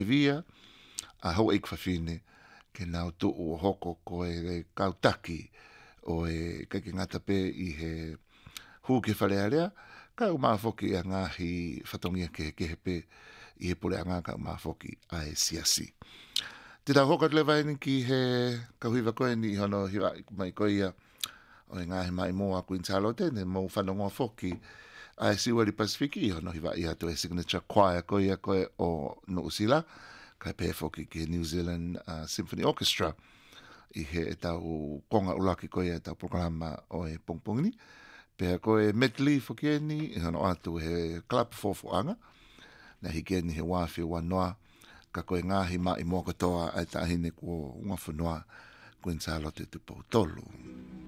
via a hau ik whawhine ke nau tu o hoko ko e kautaki o e kake ngata pe i he hu ke whalearea ka umafoki a ngahi whatongia ke he pe i he pule a ngā ka umafoki a e siasi. Te tau hoka te lewa ki he kauhiwa koe ni hono hiwa mai koe ia o e ngahi mai moa Queen Charlotte ne mou whanongoa foki a e siwari Pasifiki hono hiwa i ato e signature choir koe ia koe o Nuusila kai pe foki ki New Zealand Symphony Orchestra i he e tau konga ulaki koe e tau programa o e pongpongini pe koe medley foki e ni i hono atu he club fofuanga na hike ni he wafi wanoa ka koe ngahi mai mo katoa ai tahine ko unga whanua Queen Charlotte te pautolu.